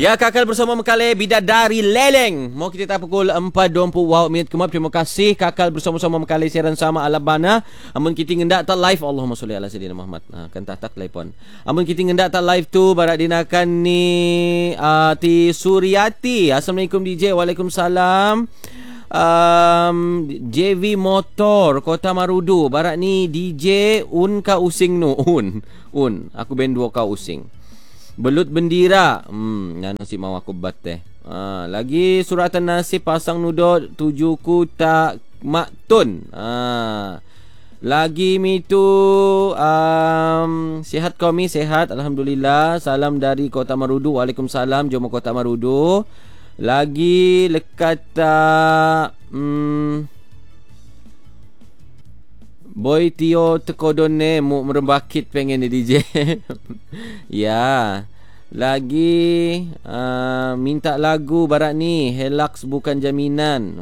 Ya, kakal bersama Mekale Bidadari Leleng. Mau kita pukul 4.20 minit kemap. Terima kasih kakal bersama-sama Mekale siaran sama Alabana. Amun kita ngendak tak live, Allahumma sholli ala sayyidina Muhammad. Kan tak telefon. Amun kita ngendak tak live tu barat dinakan ni Ti Suryati. Assalamualaikum DJ. Waalaikumsalam. JV Motor Kota Marudu. Barat ni DJ Un ka using no. Un. Aku band 2 ka using. Belut bendira. Yang nasib mau aku bat lagi suratan nasib pasang nudot tujuku tak maktun. Lagi mitu sihat kami sehat alhamdulillah. Salam dari Kota Marudu. Waalaikumsalam Jomo Kota Marudu. Lagi lekat Boy Tio tekodone mu merembakit pengen ni DJ. Ya. Lagi minta lagu barat ni Helak bukan jaminan.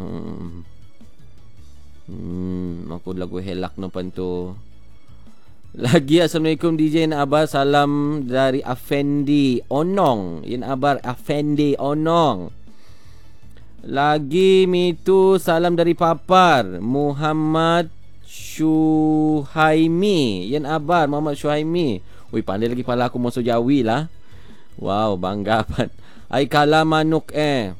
Aku lagu Helak nampan tu. Lagi assalamualaikum DJ Yen Abar. Salam dari Afendi Onong. Yen Abar Afendi Onong. Lagi mitu salam dari Papar Muhammad Syuhaimi. Yen Abar Muhammad Syuhaimi. Ui, pandai lagi pala aku masuk Jawi lah. Wow, bangga pan. Ai kala manuk